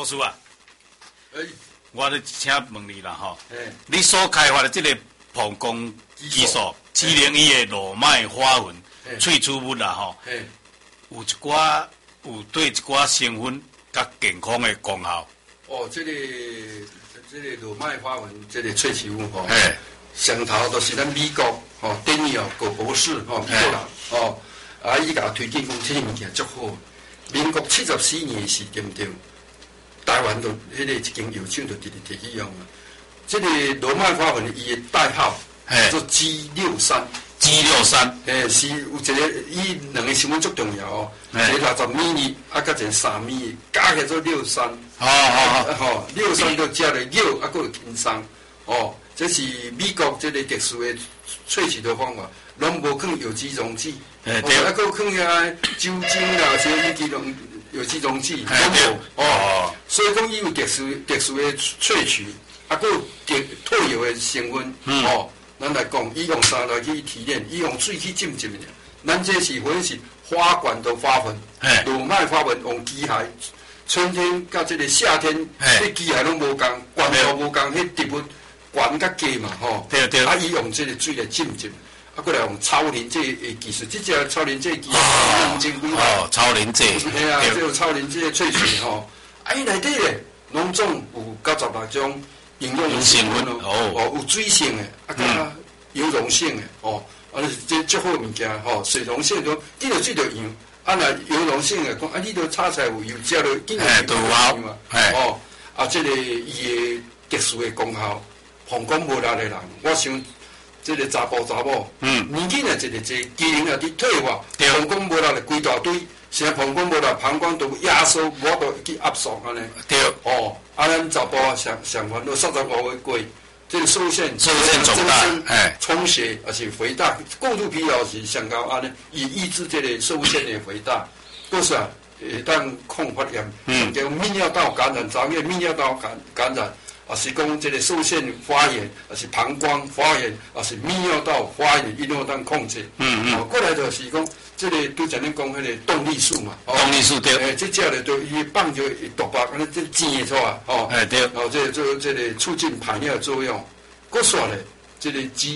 师啊，我咧请问你啦吼，你所开发的这个膀胱技术，701的罗麦花粉萃取物啦吼，有对一寡成分甲健康的功效。 哦，这个罗麦花粉这个萃取物吼，上头都是咱美国吼，等于葛博士吼，美国人吼，伊甲推荐讲，这个物件足好。民国74年时对不对？台湾都迄个一间药厂就直去用啊。这个罗麦花粉伊的代号叫做 G63。 G63， 是有一个伊两个成分足重要哦，一个60米哩，啊，甲一个3米，加起来做63。吼，63就加了6，啊，佫有轻松。哦，这是美国这个特殊的萃取的方法，拢无放有机溶剂，啊，佫放遐酒精啦，这有机溶剂，拢无。哦，所以讲伊有特殊的萃取，啊，佫有特有的成分。哦。咱来讲，伊用啥来去提炼？伊用水去浸的。咱这是或者是花管的花粉，罗麦花粉用机械，春天甲这个夏天，迄机械拢无共，管道无共，迄植物管较低嘛，吼。 对对。 啊，伊用这个水来浸，啊，过来用超临界的技术，这只超临界技术用真几哦，超临界。 嘿啊，这有超临界萃取吼，啊，伊内底咧，拢总有96种。营养成分哦，有水性的，啊，甲油溶性的哦，啊，这足好物件吼。水溶性就你着水着用，啊，若油溶性的讲，啊，你着炒菜有油，食着紧就有嘛。哦，啊，这个伊的特殊的功效，膀胱无力的人，我想这个查甫，年纪若一个机能也伫退化，膀胱无力的规大堆。现在膀胱无力，膀胱都压缩，我都去压缩安尼。 对。 哦，啊，咱查甫上烦恼35岁过，这个受限肿大， 充血而且肥大，过度疲劳是上高安尼，以抑制这个受限的肥大。都是当抗发炎，叫泌尿道感染，早夜泌尿道感染，啊是讲这个受限发炎，啊是膀胱发炎，啊是泌尿道发炎，一定要当控制。过来就是讲。这个拄才恁讲迄个动力素嘛， 动力素对， 这只咧就伊放就毒白，安尼这煎出来，哦， 对， 哦，这做这个促进排尿作用，搁煞咧，这个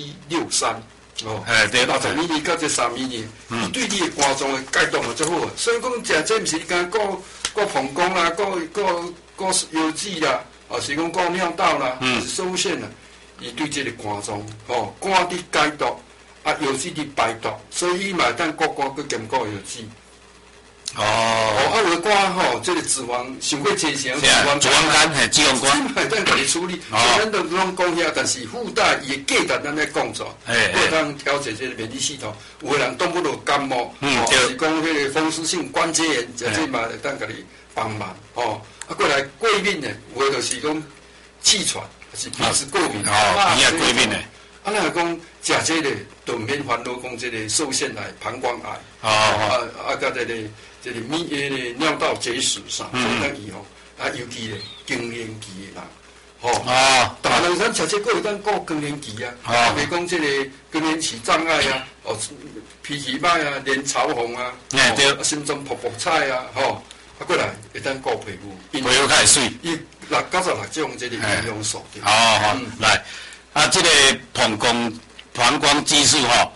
G63，哦， 对 ，60米到这3米，伊对你的肝脏的解毒嘛最好，所以讲食这毋是讲顾膀胱啦，顾油脂啦，啊是讲顾尿道啦，是受限啦，伊对这个肝脏，哦，肝的解毒。啊，油脂伫排毒，所以伊嘛当顾肝佮兼顾油脂。啊，有肝吼，这个脂肪伤过济成，脂肪肝，脂肪肝， 嘛当家己处理。咱都拢讲遐，但是附带伊的价值咱来讲做，会当调节这个免疫系统。有个人动不了感冒，是讲迄个风湿性关节炎，这嘛会当家己帮忙。哦，啊，过来过敏的，有个就是讲气喘，是鼻子过敏， 鼻也过敏的。 啊，那讲食这个都免烦恼，讲这个受腺癌、膀胱癌，甲这个尿道结石啥，相当预防。啊，尤其咧更年期的人，大人咱食这个有当顾更年期啊，袂讲这个更年期障碍啊，脾气歹啊，脸潮红啊，心脏噗噗菜啊，过来会当顾皮肤， 皮肤较会水。 伊96种这个营养素。 来。啊，这个膀胱激素吼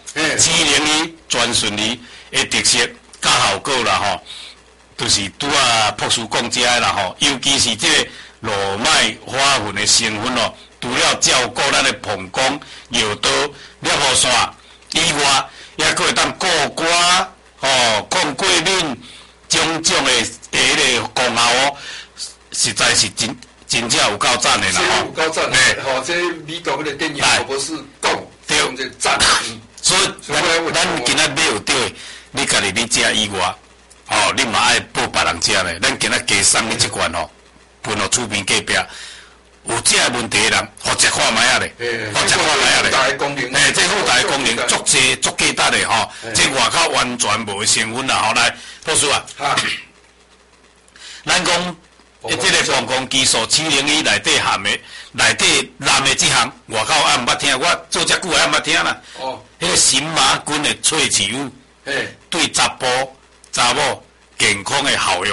，701专顺利的特色甲效果啦吼，就是拄啊博士讲遮的啦吼，尤其是这个罗麦花粉的成分哦，除了照顾咱的膀胱、尿道、尿路线以外，也佫会当顾肝抗过敏种的迄个功效哦，实在是真正有够赞的啦！ 有够赞的，这美国迄个电影博士讲，用这赞。 所以咱今仔买有对，你家己你食以外，你嘛爱报别人食咧。咱今仔加送你一罐分互厝边隔壁有这问题的人，互食看卖啊咧，互食看卖啊咧。 大功能， 这好大功能，足济足价值的吼。这外口完全无成分啦，来，博士啊，咱讲。这个膀胱技术701内底含的，内底含的这项，外口也毋捌听，我做遮久也毋捌听啦。迄个神马菌的萃取物，对查甫查某健康的效用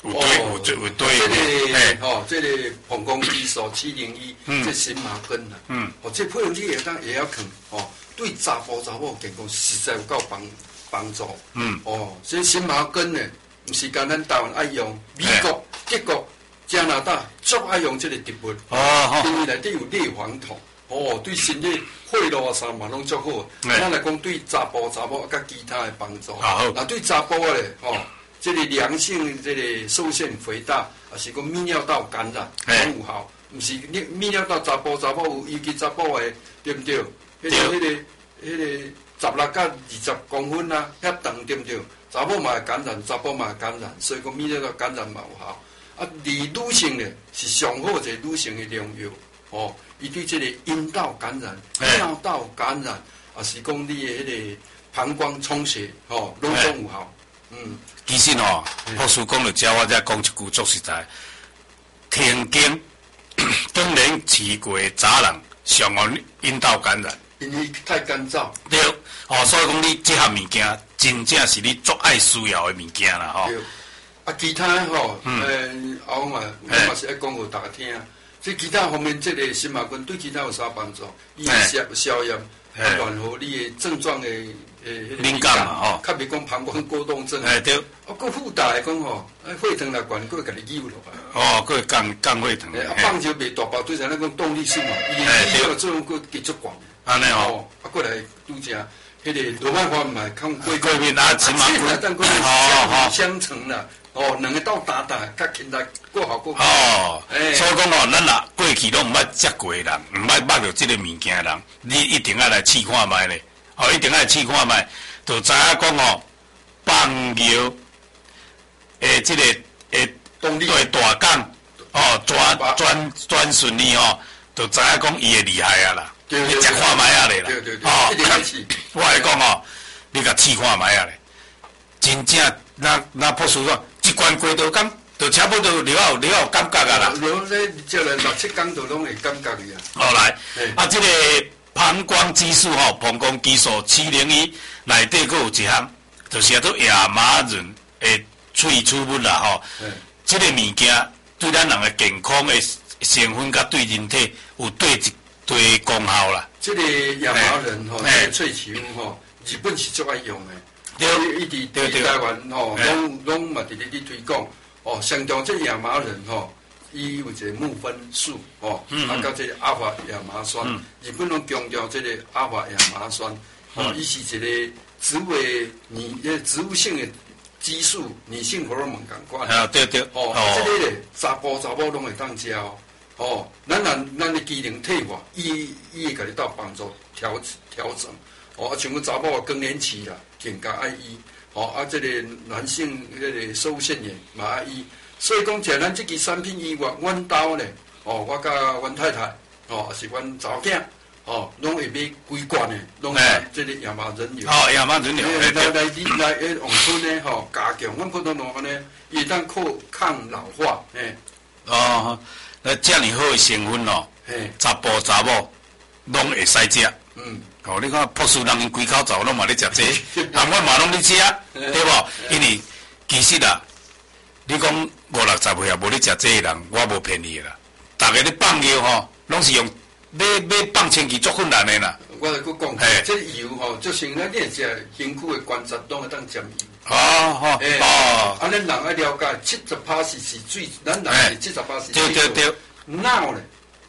有对， 这个膀胱激素701，这荨麻根啦，这配方也要啃，对查甫健康实在有够帮助，所以荨麻根呢，唔是讲咱台湾爱用，美国、德国、加拿大足爱用这个植物，因为内底有类黄酮。对身体血路啊啥嘛拢足好。咱来讲对查甫甲其他的帮助。那对查甫咧，这个良性这个受腺肥大，也是讲泌尿道感染拢有效。毋是泌尿道查甫有，尤其查甫的，对不对？迄个16到20公分啊，遐长对不对？查甫嘛会感染，查甫嘛会感染，所以讲泌尿道感染嘛有效。而女性咧是上好一个女性的良药。伊对这个阴道感染、尿道感染，也是讲你的迄个膀胱充血，拢有效。 其实博士讲到这，我再讲一句足实在，停经当然饲过早人上有阴道感染， 因为太干燥。 对，所以讲你这项物件真正是你足爱需要的物件啦， 对，其他后我嘛是爱讲互大家听。即其他方面，这个荨麻根对其他有啥帮助？伊会消炎，软和你的症状的敏感嘛， 较别讲膀胱过动症。 对。 佫附带来讲血糖来管，佫会甲你扭落来。 佫会降血糖。 棒球袂大包，对咱讲动力性嘛，伊的作用佫继续广。 安尼佫来拄只，迄个罗曼花嘛，抗过敏啊，荨麻根，但佫相辅相成啦。两个斗打，较轻来过好过。 所以讲咱啦过去拢毋捌食过的人，毋捌捌到即个物件的人，你一定要来试看卖咧。一定要来试看卖，就知影讲放尿即个动力对大港转顺利就知影讲伊会厉害啊啦。你食看卖啊咧啦。 对，一定要试。 我来讲你甲试看卖啊咧，真正那博士说。一罐过多工，就差不多了有感觉啊啦。 了咧，叫来6、7工就拢会感觉去啊。 好来，这个膀胱激素膀胱激素701内底佫有一项，就是叫做亚麻仁的萃物啦这个物件对咱人的健康的成分甲对人体有对功效啦。 这个亚麻仁萃取物日本是最爱用的。伊伫台湾拢嘛伫咧推广相当这亚麻仁伊有一个木酚素甲这个阿法亚麻酸，日本拢强调这个阿法亚麻酸伊是一个植物性的激素，女性荷尔蒙共款。 对。 这个咧查甫拢会当食咱的机能退化，伊会甲你斗帮助调整。像阮查某更年期啦，更加爱医。这个男性迄个收腺炎嘛爱医。所以讲，食咱这支产品以外，阮兜咧，我甲阮太太，也是阮查某囝，拢会买几罐的，拢这个亚麻仁油。 亚麻仁油。 来农村咧，加强，阮普通农安尼，伊当抗老化， 那这样好的成分查某拢会使食。你看博士人因规口罩拢嘛咧食这，我嘛拢咧食，对无？因为其实你讲50-60岁也无咧食这的人，我无骗你啦。大家咧放药拢是用要放前期足困难的啦。 我来佫讲，这油就像咱咧食身躯的关节拢会当沾油。安尼人爱了解，70%是水，咱人是70%是水。 对。 脑咧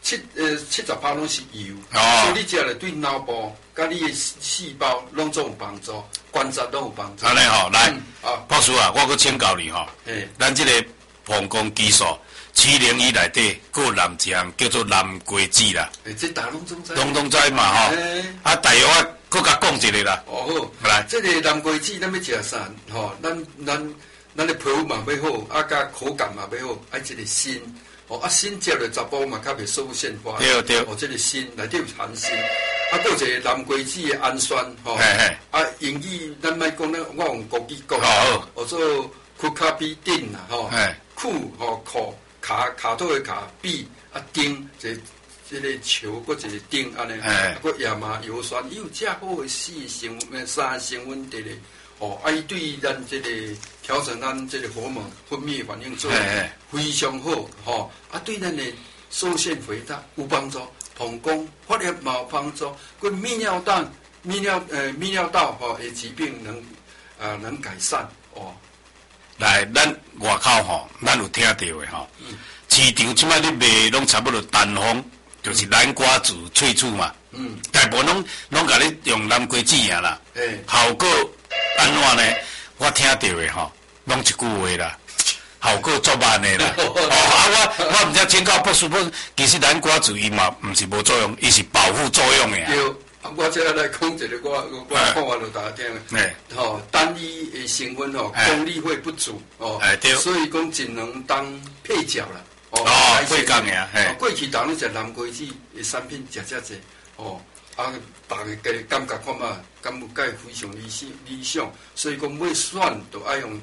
，70%拢是油，所以你食了对脑部甲你的细胞拢总有帮助，关节拢有帮助。 安尼来，博士我佫请教你咱这个膀胱激素701内底，佫有一项叫做南瓜子啦。 这大拢总知。 拢知嘛大约我佫甲讲一个啦。 好，来，这个南瓜子咱要食啥？咱的皮肤嘛要好，甲口感嘛要好，爱这个锌。锌食了查甫嘛较袂受腺化。 对。 这个锌内底有含锌，佫有一个南瓜子的氨酸英语咱莫讲我用国语讲，叫做库卡比丁啦库卡头的卡比丁这个球佫一个丁安尼，佫亚麻油酸，伊有遮好的3个成分伫咧哦，伊对咱这个调整咱这个荷尔蒙分泌反应做非常好，吼，对咱的受腺肥大有帮助，膀胱发炎嘛有帮助，佮泌尿道吼的疾病能改善哦。 来，咱外口吼，咱有听到的吼，市场即摆咧卖拢差不多单方，就是南瓜子萃取嘛，大部分拢甲你用南瓜子啊啦，效果安怎呢？我听到的吼，拢一句话啦。效果足慢的啦，我毋知请教博士，其实南瓜子伊嘛毋是无作用，伊是保护作用的。 对，我这来讲一个，我讲话就大家听。吼，单一的成分吼，功力会不足哦，所以讲只能当配角啦。 配角呀。 过去当然食南瓜子的产品食遮济哦，大家感觉看嘛，感觉非常理想，所以讲要选就爱用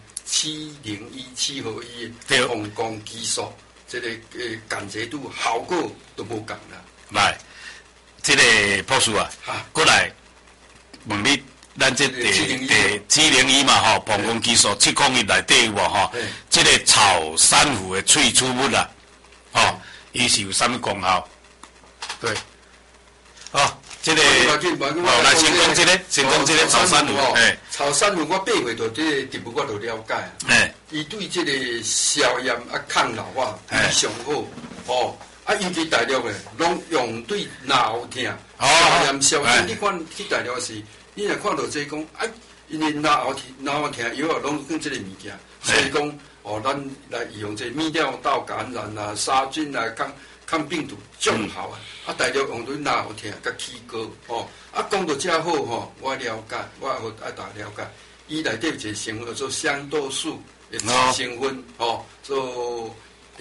701合一的膀胱激素，这个感觉度效果都无共啦。 来，这个博士啊，过来问你，咱这第701嘛吼，膀胱激素7公里内底有无吼？这个草珊瑚的萃取物啦，吼，伊是有啥物功效？对，这个来先讲这个草珊瑚， 草珊瑚我八岁到这个题目我就了解，伊对这个消炎抗老化非常好，尤其大陆的拢用对脑痛、消炎消炎，你看去大陆时，你若看到这讲，因为脑痛药拢用这个物件，所以讲咱来用这泌尿道感染啦、杀菌啦、抗病毒种好大陆用对脑痛甲起膏讲到遮好我了解，我互大家了解，伊内底有一个成分叫做香豆素的成分做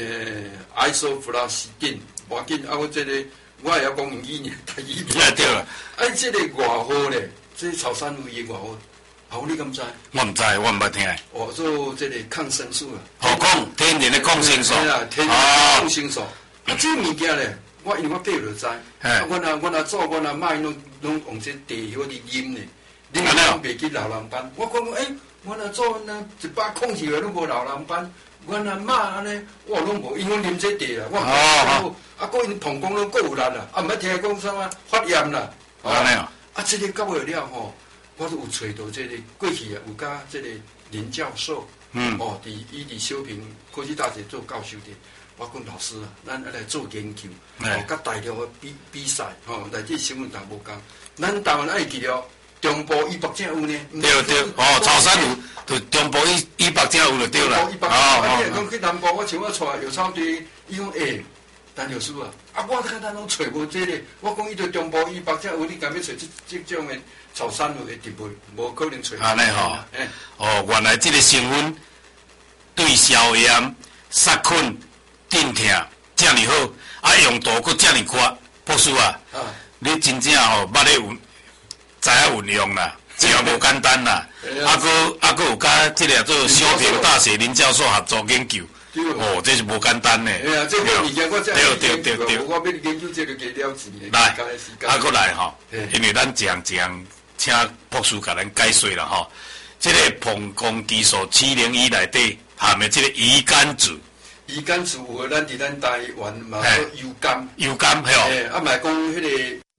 isoflavine，无要紧我这个我也要讲英语呢，台语对啦。 这个偌好咧，这草珊瑚伊偌好，你敢知？ 我毋知，我毋捌听。 做这个抗生素啦， 天然的抗生素。 天然抗生素。这物件咧，因为我爬就知。我若做，我若买拢用这地或者啉咧，啉了袂去老人斑。我讲我若做100控制个拢无老人斑。我若买安尼，我拢无，因为啉这地啦。我因膀胱拢够有力啦，毋捌听讲啥物发炎啦。这个到尾了吼，我都有找到这个过去有甲这个林教授，伫小平科技大学做教授的。我讲老师啊，咱来做研究，甲大陆的比赛，内底新闻淡无共。咱台湾爱记了，中部100正有呢。 对，草珊瑚就中部100正有就对啦。 你若讲去南部，我像我带药草地，伊讲陈老师我看咱拢找无这个，我讲伊对中部100正有，你敢要找这种的草珊瑚的植物，无可能找。 安尼原来这个成分对消炎、杀菌。镇痛这么好，用途佫这么宽，博士你真正捌咧知影运用啦，这也无简单啦。佫有甲这个做小平大学林教授合作研究，这是无简单的。 这个物件我对， 我要研究这个加了钱的。 来，佫来因为咱一项请博士甲咱解说啦这个膀胱激素701内底含的这个鱼肝子。 鱼肝子有咱伫咱台湾嘛，有油甘， 嘿嘛讲迄个。